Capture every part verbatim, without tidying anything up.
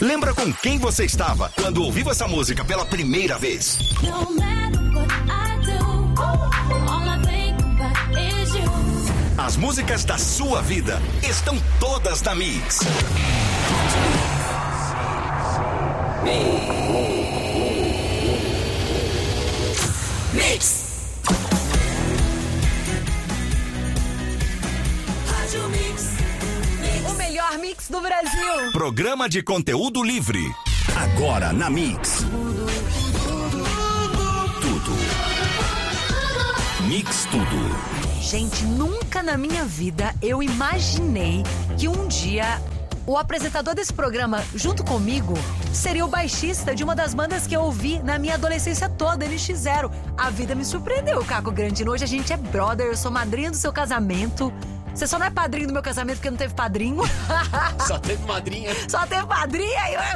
Lembra com quem você estava quando ouviu essa música pela primeira vez? As músicas da sua vida estão todas na Mix. Mix. O melhor mix do Brasil. Programa de conteúdo livre. Agora na Mix. Tudo. Mix Tudo. Gente, nunca na minha vida eu imaginei que um dia o apresentador desse programa, junto comigo, seria o baixista de uma das bandas que eu ouvi na minha adolescência toda, N X Zero. A vida me surpreendeu, Caco Grandino. Hoje a gente é brother, eu sou madrinha do seu casamento. Você só não é padrinho do meu casamento porque não teve padrinho. Só teve madrinha. Só teve madrinha.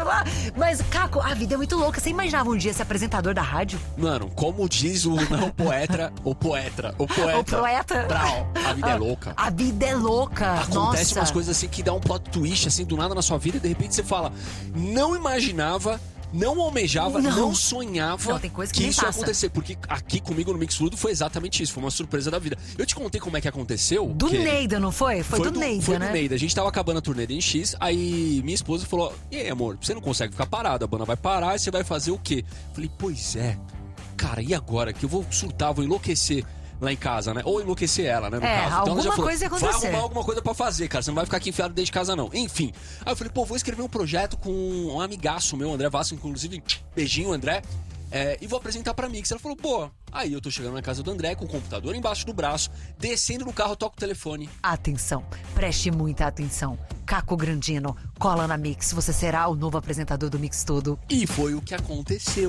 Mas, Caco, a vida é muito louca. Você imaginava um dia ser apresentador da rádio? Mano, como diz o não poeta, o poeta, o poeta. O poeta. Brau, a vida é louca. A vida é louca. Acontece Nossa. umas coisas assim que dá um plot twist, assim, do nada na sua vida, e de repente você fala, não imaginava... Não almejava, não, não sonhava não, tem coisa que, que nem isso passa. ia acontecer. Porque aqui comigo no Mix Tudo foi exatamente isso. Foi uma surpresa da vida. Eu te contei como é que aconteceu. Do que... Neida, não foi? Foi, foi do, do Neida, foi né? Foi do Neida. A gente tava acabando a turnê de X. Aí minha esposa falou, e aí, amor, você não consegue ficar parado. A banda vai parar e você vai fazer o quê? Falei, pois é. Cara, e agora? Que eu vou surtar, vou enlouquecer lá em casa, né? Ou enlouquecer ela, né? No é, caso. Então alguma ela já falou, coisa ia acontecer. vai arrumar alguma coisa pra fazer, cara. Você não vai ficar aqui enfiado dentro de casa, não. Enfim. Aí eu falei, pô, vou escrever um projeto com um amigaço meu, André Vasco, inclusive, beijinho, André. É, e vou apresentar pra Mix. Ela falou, pô, aí eu tô chegando na casa do André com o computador embaixo do braço, descendo no carro, toco o telefone. Atenção, preste muita atenção. Caco Grandino, cola na Mix, você será o novo apresentador do Mix Tudo. E foi o que aconteceu.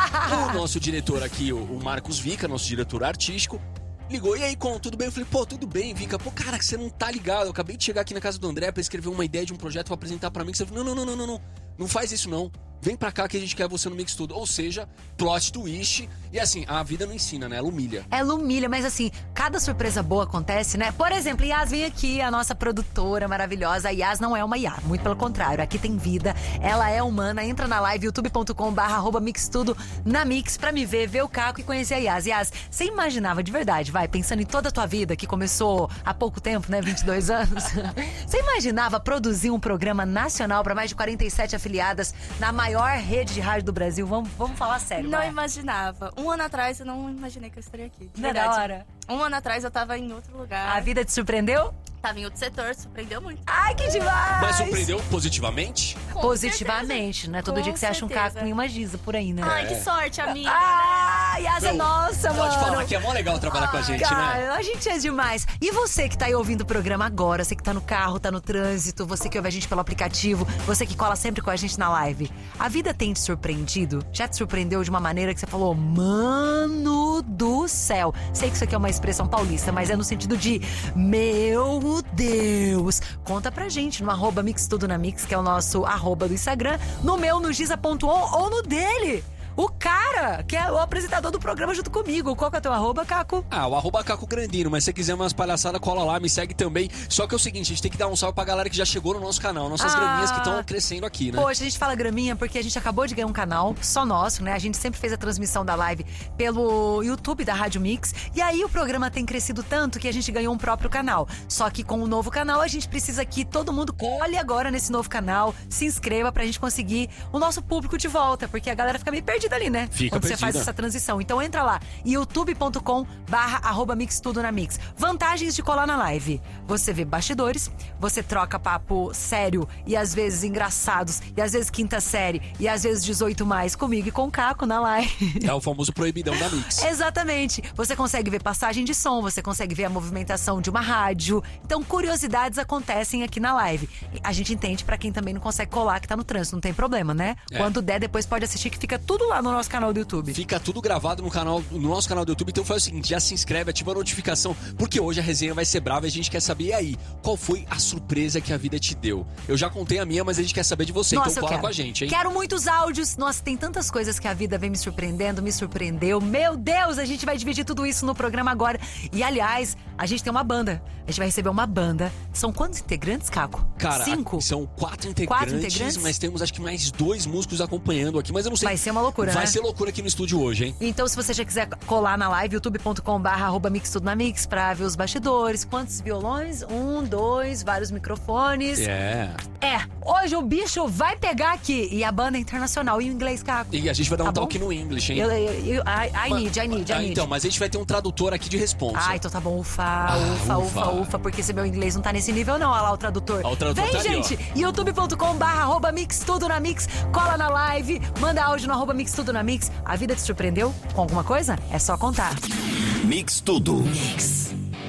O nosso diretor aqui, o Marcos Vica, nosso diretor artístico, ligou, e aí, Com, tudo bem? Eu falei, pô, tudo bem, Vica. Pô, cara, você não tá ligado. Eu acabei de chegar aqui na casa do André pra escrever uma ideia de um projeto pra apresentar pra mim. Você falou, não, não, não, não, não, não faz isso não. Vem pra cá que a gente quer você no Mix Tudo. Ou seja, plot twist. E assim, a vida não ensina, né? Ela humilha. Ela humilha, mas assim, cada surpresa boa acontece, né? Por exemplo, Yas vem aqui, a nossa produtora maravilhosa. A Yas não é uma I A, muito pelo contrário. Aqui tem vida, ela é humana. Entra na live, youtube ponto com barra arroba Mix Tudo na Mix pra me ver, ver o Caco e conhecer a Yas. Yas, você imaginava de verdade, vai, pensando em toda a tua vida, que começou há pouco tempo, né? vinte e dois anos. Você imaginava produzir um programa nacional pra mais de quarenta e sete afiliadas na maior rede de rádio do Brasil? Vamos, vamos falar sério. Não vai. imaginava. Um ano atrás eu não imaginei que eu estaria aqui. De Não é da verdade. hora? Um ano atrás eu tava em outro lugar. A vida te surpreendeu? Tava em outro setor, surpreendeu muito. Ai, que demais! Mas surpreendeu positivamente? Com Positivamente, certeza. né? Todo Com dia que você acha um certeza. Caco e uma Giza por aí, né? Ai, que sorte, amiga. Ah, Yas é Meu, nossa, mano. Pode falar que é mó legal trabalhar com a gente, Cara, né? a gente é demais. E você que tá aí ouvindo o programa agora, você que tá no carro, tá no trânsito, você que ouve a gente pelo aplicativo, você que cola sempre com a gente na live. A vida tem te surpreendido? Já te surpreendeu de uma maneira que você falou, mano do céu. Sei que isso aqui é uma expressão paulista, mas é no sentido de, meu Deus. Conta pra gente no arroba Mix Tudo na Mix, que é o nosso arroba do Instagram, no meu, no giza ponto on ou no dele. O cara, que é o apresentador do programa junto comigo. Qual que é o teu arroba, Caco? Ah, o arroba Caco Grandino, mas se você quiser umas palhaçadas, cola lá, me segue também. Só que é o seguinte, a gente tem que dar um salve pra galera que já chegou no nosso canal, nossas Ah. graminhas que estão crescendo aqui, né? Hoje a gente fala graminha porque a gente acabou de ganhar um canal só nosso, né? A gente sempre fez a transmissão da live pelo YouTube da Rádio Mix. E aí o programa tem crescido tanto que a gente ganhou um próprio canal. Só que com o novo canal a gente precisa que todo mundo colhe agora nesse novo canal, se inscreva pra gente conseguir o nosso público de volta, porque a galera fica meio perdida ali, né? Fica Quando você perdida. faz essa transição. Então entra lá, youtube ponto com barra arroba Mix Tudo na Mix. Vantagens de colar na live. Você vê bastidores, você troca papo sério e às vezes engraçados, e às vezes quinta série, e às vezes dezoito mais comigo e com o Caco na live. É o famoso proibidão da Mix. Exatamente. Você consegue ver passagem de som, você consegue ver a movimentação de uma rádio. Então, curiosidades acontecem aqui na live. A gente entende pra quem também não consegue colar, que tá no trânsito, não tem problema, né? É. Quando der, depois pode assistir, que fica tudo lá no nosso canal do YouTube. Fica tudo gravado no canal, no nosso canal do YouTube. Então faz o seguinte, já se inscreve, ativa a notificação, porque hoje a resenha vai ser brava e a gente quer saber, e aí, qual foi a surpresa que a vida te deu? Eu já contei a minha, mas a gente quer saber de você, Nossa, então eu cola quero. com a gente, hein? Quero muitos áudios. Nossa, tem tantas coisas que a vida vem me surpreendendo, me surpreendeu. Meu Deus, a gente vai dividir tudo isso no programa agora. E, aliás, A gente tem uma banda. A gente vai receber uma banda. São quantos integrantes, Caco? Cara, Cinco? são quatro integrantes, Quatro integrantes? mas temos acho que mais dois músicos acompanhando aqui. Mas eu não sei. Vai ser uma loucura, Vai né? ser loucura aqui no estúdio hoje, hein? Então, se você já quiser colar na live, youtube ponto com barra arroba mix tudo na mix pra ver os bastidores. Quantos violões? Um, dois, vários microfones. É. É, hoje o bicho vai pegar aqui. E a banda é internacional. E o inglês, Caco? E a gente vai dar um Tá bom? toque no English, hein? Eu, eu, eu, I, I need, I need, I Ah, need. então, mas a gente vai ter um tradutor aqui de responsa. Ah, então tá bom, ufa, Ah, ufa, ufa, ufa. ufa, porque se meu inglês não tá nesse nível, não. Olha lá o tradutor. Ah, o tradutor Vem, tá ali, gente, youtube ponto com barra arroba mix tudo na mix, cola na live, manda áudio no arroba mix tudo na mix. A vida te surpreendeu com alguma coisa? É só contar. Mix Tudo. Mix.